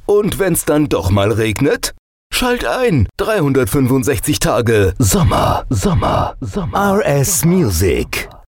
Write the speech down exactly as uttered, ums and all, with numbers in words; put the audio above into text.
Und wenn's dann doch mal regnet? Schalt ein. dreihundertfünfundsechzig Tage Sommer, Sommer, Sommer. R S Music.